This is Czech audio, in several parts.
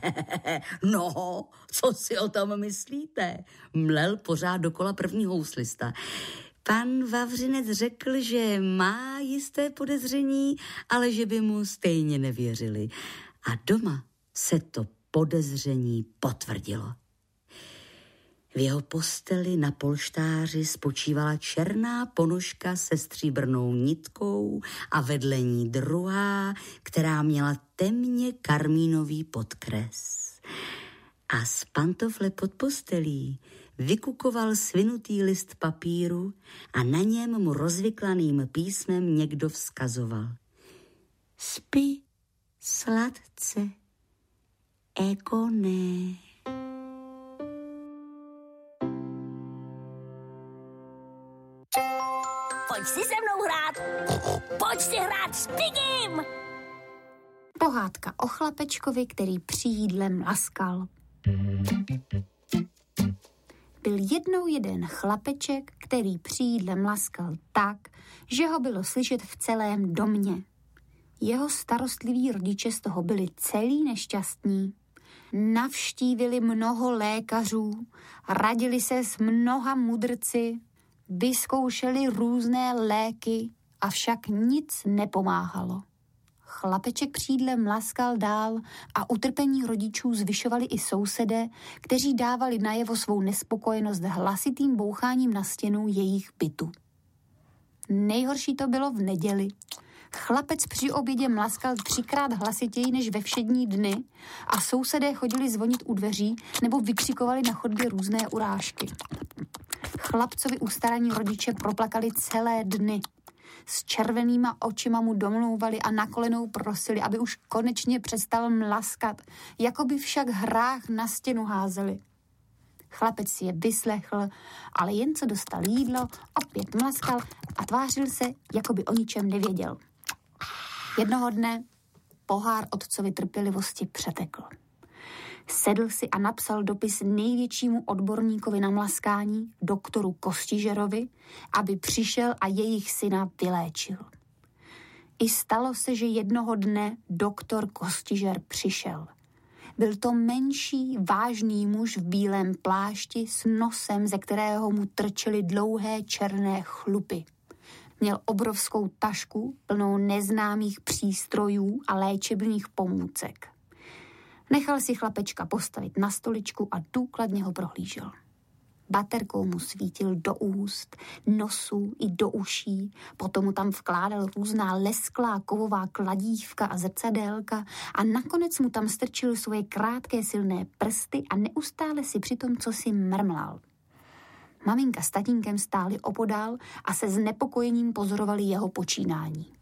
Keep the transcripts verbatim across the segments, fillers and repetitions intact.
No, co si o tom myslíte? Mlel pořád dokola první houslista. Pan Vavřinec řekl, že má jisté podezření, ale že by mu stejně nevěřili. A doma se to podezření potvrdilo. V jeho posteli na polštáři spočívala černá ponožka se stříbrnou nitkou a vedle ní druhá, která měla temně karmínový podkres. A z pantofle pod postelí vykukoval svinutý list papíru a na něm mu rozvyklaným písmem někdo vzkazoval. Spi sladce, Egone. Pojď si se mnou hrát. Pojď si hrát s Pigim. Pohádka o chlapečkovi, který při jídle mlaskal. Byl jednou jeden chlapeček, který při jídle mlaskal tak, že ho bylo slyšet v celém domě. Jeho starostliví rodiče z toho byli celý nešťastní. Navštívili mnoho lékařů, radili se s mnoha mudrci, vyzkoušeli různé léky, avšak nic nepomáhalo. Chlapeček při jídle mlaskal dál a utrpení rodičů zvyšovali i sousedé, kteří dávali najevo svou nespokojenost hlasitým boucháním na stěnu jejich bytu. Nejhorší to bylo v neděli. Chlapec při obědě mlaskal třikrát hlasitěji než ve všední dny a sousedé chodili zvonit u dveří nebo vykřikovali na chodbě různé urážky. Chlapcovi ustaraní rodiče proplakali celé dny. S červenýma očima mu domlouvali a na kolenou prosili, aby už konečně přestal mlaskat, jako by však hrách na stěnu házeli. Chlapec si je vyslechl, ale jen co dostal jídlo, opět mlaskal a tvářil se, jako by o ničem nevěděl. Jednoho dne pohár otcovi trpělivosti přetekl. Sedl si a napsal dopis největšímu odborníkovi na mlaskání, doktoru Kostižerovi, aby přišel a jejich syna vyléčil. I stalo se, že jednoho dne doktor Kostižer přišel. Byl to menší, vážný muž v bílém plášti s nosem, ze kterého mu trčely dlouhé černé chlupy. Měl obrovskou tašku plnou neznámých přístrojů a léčebných pomůcek. Nechal si chlapečka postavit na stoličku a důkladně ho prohlížel. Baterkou mu svítil do úst, nosu i do uší, potom mu tam vkládal různá lesklá kovová kladívka a zrcadélka a nakonec mu tam strčil svoje krátké silné prsty a neustále si přitom cosi mrmlal. Maminka s tatínkem stáli opodál a se znepokojením pozorovali jeho počínání.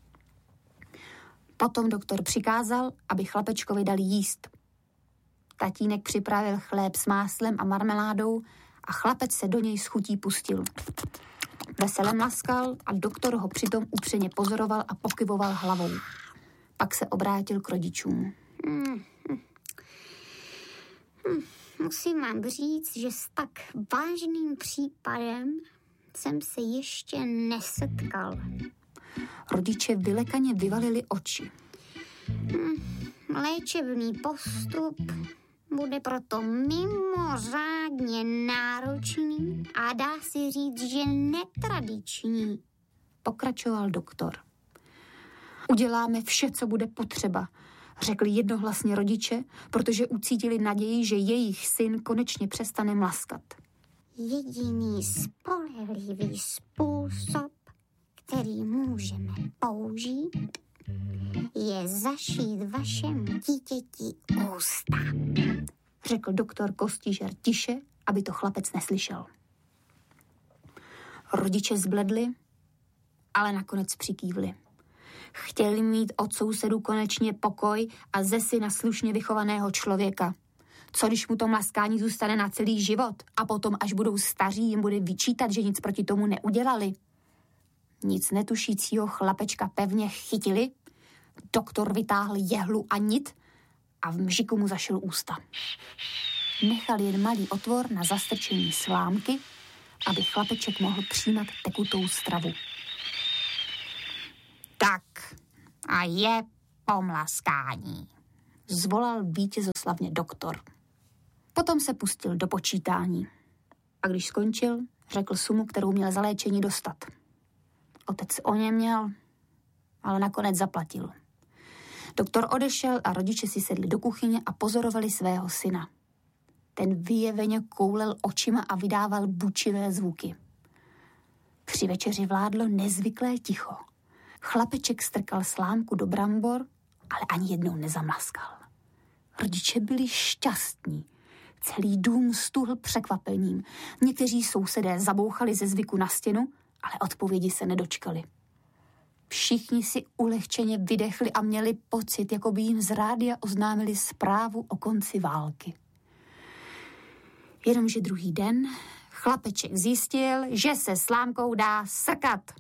Potom doktor přikázal, aby chlapečkovi dali jíst. Tatínek připravil chléb s máslem a marmeládou a chlapec se do něj s chutí pustil. Vesele mlaskal a doktor ho přitom upřeně pozoroval a pokyvoval hlavou. Pak se obrátil k rodičům. Hmm, hm. Hm, musím vám říct, že s tak vážným případem jsem se ještě nesetkal. Rodiče vylekaně vyvalili oči. Hmm, léčebný postup bude proto mimořádně náročný a dá si říct, že netradiční, pokračoval doktor. Uděláme vše, co bude potřeba, řekli jednohlasně rodiče, protože ucítili naději, že jejich syn konečně přestane mlaskat. Jediný spolehlivý způsob, který můžeme použít, je zašít vašemu dítěti ústa, řekl doktor Kostižer tiše, aby to chlapec neslyšel. Rodiče zbledli, ale nakonec přikývli. Chtěli mít od sousedů konečně pokoj a ze syna slušně vychovaného člověka. Co když mu to mlaskání zůstane na celý život a potom, až budou staří, jim bude vyčítat, že nic proti tomu neudělali? Nic netušícího chlapečka pevně chytili, doktor vytáhl jehlu a nit a v mžiku mu zašil ústa. Nechal jen malý otvor na zastrčení slámky, aby chlapeček mohl přijímat tekutou stravu. Tak a je pomlaskání, zvolal vítězoslavně doktor. Potom se pustil do počítání. A když skončil, řekl sumu, kterou měl za léčení dostat. Otec o ně měl, ale nakonec zaplatil. Doktor odešel a rodiče si sedli do kuchyně a pozorovali svého syna. Ten vyjeveně koulel očima a vydával bučivé zvuky. Při večeři vládlo nezvyklé ticho. Chlapeček strkal slámku do brambor, ale ani jednou nezamlaskal. Rodiče byli šťastní. Celý dům stuhl překvapením. Někteří sousedé zabouchali ze zvyku na stěnu, ale odpovědi se nedočkali. Všichni si ulehčeně vydechli a měli pocit, jako by jim z rádia oznámili zprávu o konci války. Jenomže druhý den chlapeček zjistil, že se slámkou dá srkat.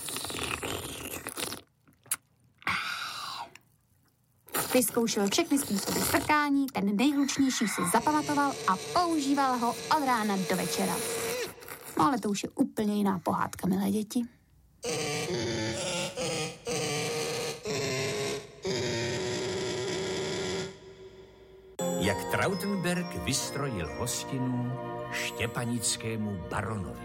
Vyzkoušel všechny způsoby strkání, ten nejhlučnější si zapamatoval a používal ho od rána do večera. No ale to už je úplně jiná pohádka, milé děti. Jak Trautenberg vystrojil hostinu štěpanickému baronovi.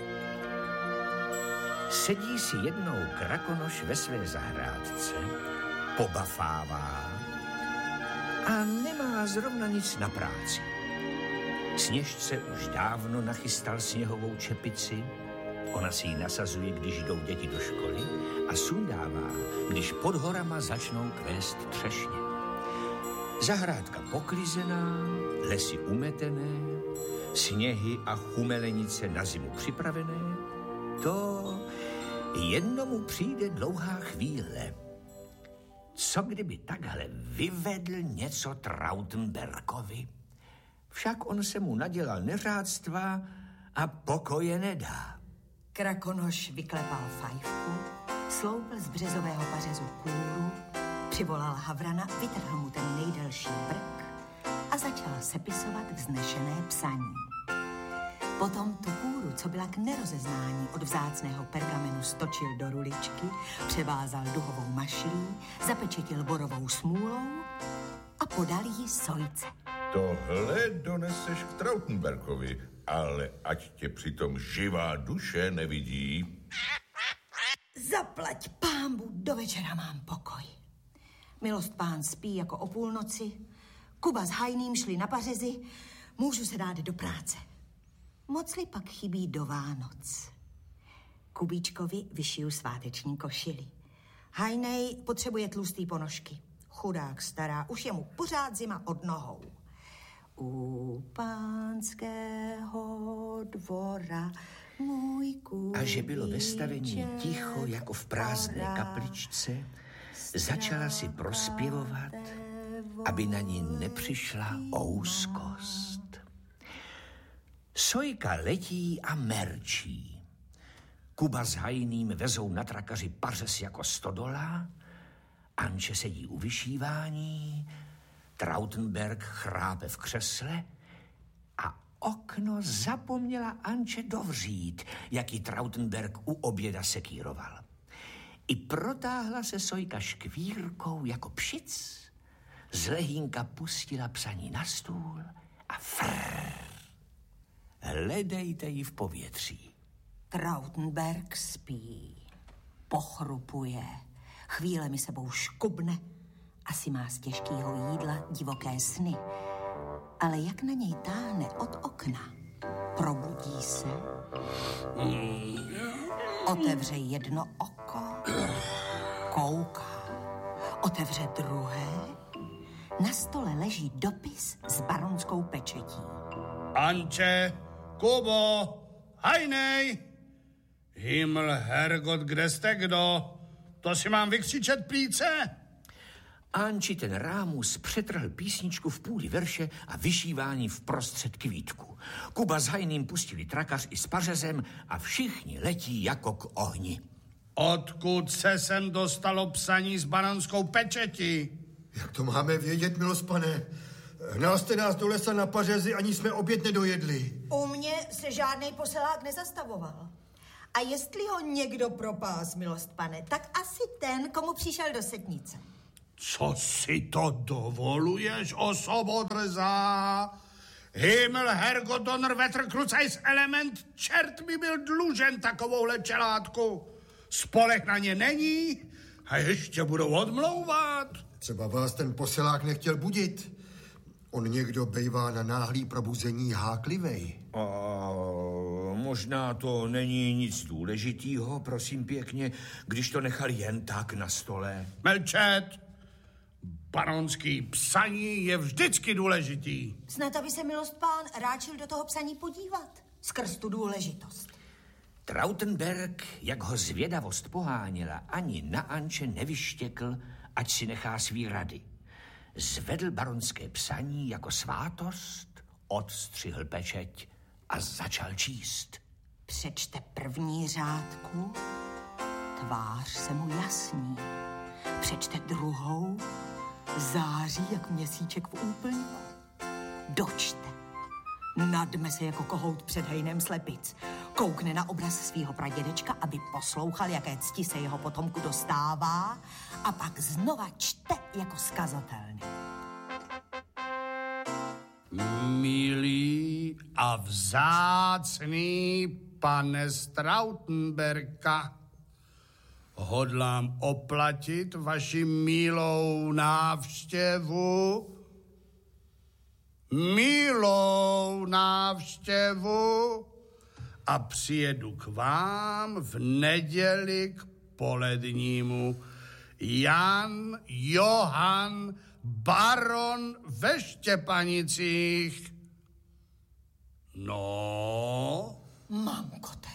Sedí si jednou krakonoš ve své zahrádce, pobafává a nemá zrovna nic na práci. Sněžce už dávno nachystal sněhovou čepici, ona si ji nasazuje, když jdou děti do školy a sundává, když pod horama začnou kvést třešně. Zahrádka poklizená, lesy umetené, sněhy a chumelenice na zimu připravené, to jednomu přijde dlouhá chvíle. Co kdyby takhle vyvedl něco Trautenbergovi? Však on se mu nadělal neřádstva a pokoje nedá. Krakonoš vyklepal fajfku, sloupl z březového pařezu kůru, přivolal havrana, vytrhl mu ten nejdelší brk a začal sepisovat vznešené psaní. Potom tu kůru, co byla k nerozeznání od vzácného pergamenu, stočil do ruličky, převázal duhovou mašlí, zapečetil borovou smůlou a podal ji sojce. Tohle doneseš k Trautenbergovi, ale ať tě přitom živá duše nevidí. Zaplať pánbu, do večera mám pokoj. Milost pán spí jako o půlnoci, Kuba s Hajným šli na pařezy, můžu se dát do práce. Mocli pak chybí do Vánoc. Kubíčkovi vyšiju sváteční košili. Hajnej potřebuje tlustý ponožky. Chudák stará, už je mu pořád zima od nohou. U pánského dvora můj kubíček. A že bylo ve stavení ticho jako v prázdné kapličce, začala si prospěvovat, aby na ní nepřišla ouskost. Sojka letí a merčí. Kuba s Hajným vezou na trakaři pařez jako stodola, Anče sedí u vyšívání, Trautenberg chrápe v křesle a okno zapomněla Anče dovřít, jak ji Trautenberg u oběda sekíroval. I protáhla se Sojka škvírkou jako pšic, z lehínka pustila psaní na stůl a frrr. Hledejte ji v povětří. Trautenberg spí, pochrupuje, chvílemi sebou škubne, asi má z těžkýho jídla divoké sny. Ale jak na něj táhne od okna, probudí se, otevře jedno oko, kouká, otevře druhé, na stole leží dopis s baronskou pečetí. Anče, Kubo, Hajnej! Himmel, Herrgott, kde jste kdo? To si mám vykřičet plíce? Anči ten Rámus přetrhl písničku v půli verše a vyšívání v prostřed kvítku. Kuba s Hajným pustili trakař i s pařezem a všichni letí jako k ohni. Odkud se sem dostalo psaní s baronskou pečetí? Jak to máme vědět, milost pane? Hnal jste nás do lesa na pařezy, ani jsme oběd nedojedli. U mě se žádnej poselák nezastavoval. A jestli ho někdo propás, milost pane, tak asi ten, komu přišel do setnice. Co si to dovoluješ, osobo drzá? Himmel, Herrgott, Wetter, Krucajs, element, čert mi byl dlužen takovouhle čelátku. Spoleh na ně není a ještě budou odmlouvat. Třeba vás ten posilák nechtěl budit. On někdo bejvá na náhlý probuzení háklivej. A možná to není nic důležitýho, prosím pěkně, když to nechal jen tak na stole. Mlčet! Baronský psaní je vždycky důležitý. Snad, aby se milost pán ráčil do toho psaní podívat. Skrz tu důležitost. Trautenberg, jak ho zvědavost poháněla, ani na Anče nevyštěkl, ať si nechá svý rady. Zvedl baronské psaní jako svátost, odstřihl pečeť a začal číst. Přečte první řádku, tvář se mu jasní. Přečte druhou, září jak měsíček v úplňku. Dočte, nadme se jako kohout před hejnem slepic. Koukne na obraz svýho pradědečka, aby poslouchal, jaké cti se jeho potomku dostává, a pak znova čte jako skazatelný. Milý a vzácný pane Trautenberka, hodlám oplatit vaši milou návštěvu, milou návštěvu a přijedu k vám v neděli k polednímu. Jan Johann baron ve Štěpanicích. No? Mamkote.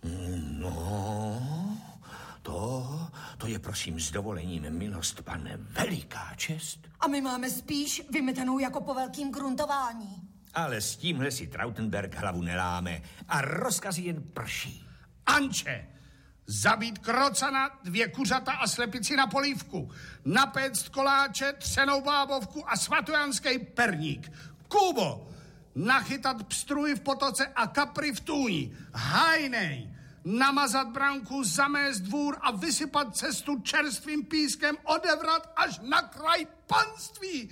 No, to, to je prosím s dovolením, milost pane, veliká čest. A my máme spíš vymetenou jako po velkým gruntování. Ale s tímhle si Trautenberg hlavu neláme a rozkazy jen prší. Anče, zabít krocana, dvě kuřata a slepici na polívku, napéct koláče, třenou bábovku a svatojanský perník. Kubo, nachytat pstruj v potoce a kapry v tůni. Hajnej, namazat branku, zamést dvůr a vysypat cestu čerstvým pískem, odevrat až na kraj panství.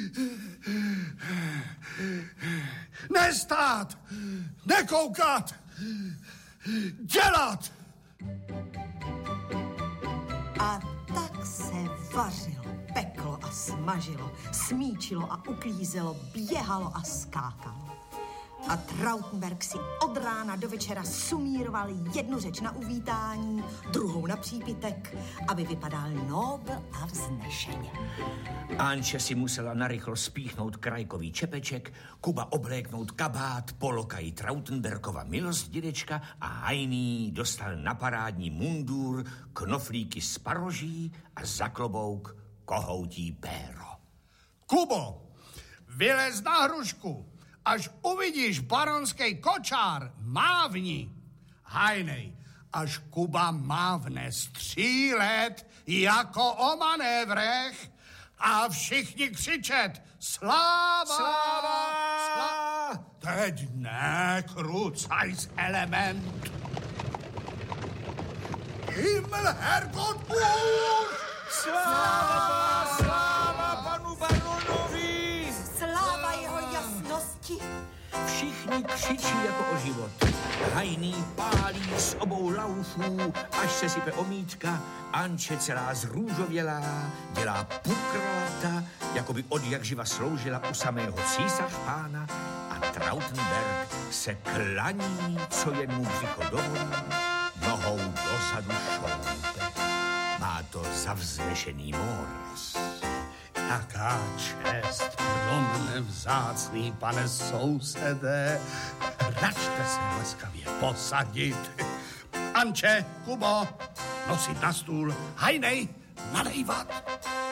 Nestát, nekoukat, dělat. A tak se vařilo, peklo a smažilo, smíčilo a uklízelo, běhalo a skákalo. A Trautenberg si od rána do večera sumíroval jednu řeč na uvítání, druhou na přípitek, aby vypadal nobl a vznešeně. Anče si musela narychlo spíchnout krajkový čepeček, Kuba obléknout kabát, polokají Trautenbergova milost dědečka a Hajný dostal na parádní mundur, knoflíky z paroží a za klobouk kohoutí péro. Kubo, vylez na hrušku. Až uvidíš baronský kočár, mávni. Hajnej, až Kuba mávne střílet jako o manévrech a všichni křičet sláva, sláva, sláva. Teď ne, Krucajs element. Himmel, Herrgott, už! Sláva, sláva panu baronovi! Sláva jeho jasnosti! Všichni křičí jako o život. Hajný pálí z obou laufů, až se sype omítka. Anče celá zrůžovělá, dělá pukrlata, jako by od jak živa sloužila u samého císař pána. A Trautenberg se klaní, co jen mu břicho dovolí, nohou dozadu šoupe. Má to zavznešený mors. Jaká čest pro mne vzácný pane sousede. Račte se laskavě posadit. Anče, Kubo, nosit na stůl, Hajnej, nalejvat.